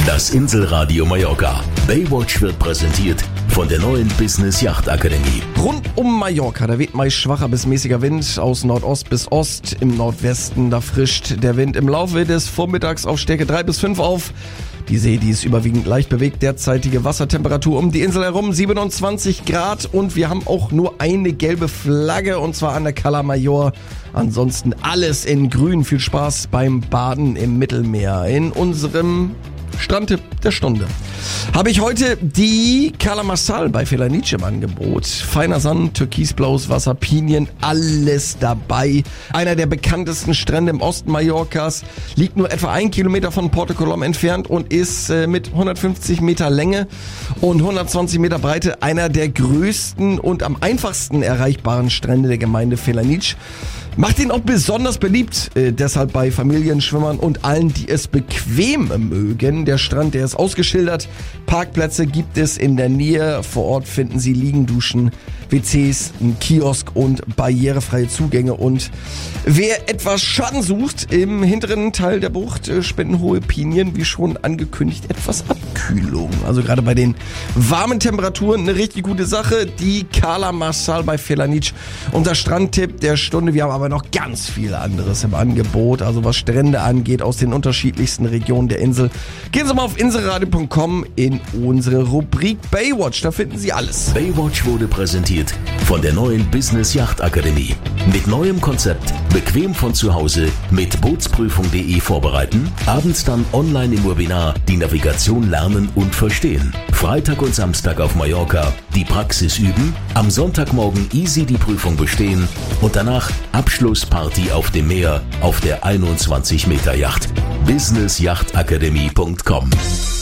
Das Inselradio Mallorca. Baywatch wird präsentiert von der neuen Business Yacht Akademie. Rund um Mallorca, da weht meist schwacher bis mäßiger Wind aus Nordost bis Ost. Im Nordwesten, da frischt der Wind im Laufe des Vormittags auf Stärke 3 bis 5 auf. Die See, die ist überwiegend leicht bewegt. Derzeitige Wassertemperatur um die Insel herum 27 Grad. Und wir haben auch nur eine gelbe Flagge, und zwar an der Cala Major. Ansonsten alles in grün. Viel Spaß beim Baden im Mittelmeer. In unserem Strandtipp der Stunde habe ich heute die Cala Marsal bei Felanitx im Angebot. Feiner Sand, türkisblaues Wasser, Pinien, alles dabei. Einer der bekanntesten Strände im Osten Mallorcas, liegt nur etwa 1 Kilometer von Porto Colom entfernt und ist mit 150 Meter Länge und 120 Meter Breite einer der größten und am einfachsten erreichbaren Strände der Gemeinde Felanitx. Macht ihn auch besonders beliebt, deshalb bei Familienschwimmern und allen, die es bequem mögen. Der Strand, der ist ausgeschildert. Parkplätze gibt es in der Nähe. Vor Ort finden Sie Liegenduschen, WCs, einen Kiosk und barrierefreie Zugänge. Und wer etwas Schatten sucht, im hinteren Teil der Bucht spenden hohe Pinien, wie schon angekündigt, etwas Abkühlung. Also gerade bei den warmen Temperaturen eine richtig gute Sache. Die Cala Marsal bei Felanitx. Unser Strandtipp der Stunde. Wir haben aber noch ganz viel anderes im Angebot, also was Strände angeht, aus den unterschiedlichsten Regionen der Insel. Gehen Sie mal auf inselradio.com in unsere Rubrik Baywatch, da finden Sie alles. Baywatch wurde präsentiert von der neuen Business Yacht Akademie. Mit neuem Konzept, bequem von zu Hause, mit Bootsprüfung.de vorbereiten, abends dann online im Webinar die Navigation lernen und verstehen. Freitag und Samstag auf Mallorca die Praxis üben, am Sonntagmorgen easy die Prüfung bestehen und danach Abschlussparty auf dem Meer auf der 21 Meter Yacht. businessyachtakademie.com